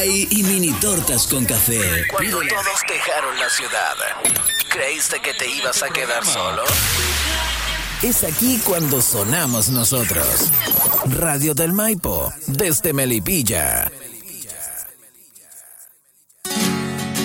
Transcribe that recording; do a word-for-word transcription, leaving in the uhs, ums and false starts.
Y, y mini tortas con café. Cuando todos dejaron la ciudad, ¿creíste que te ibas a quedar solo? Es aquí cuando sonamos nosotros. Radio del Maipo, desde Melipilla.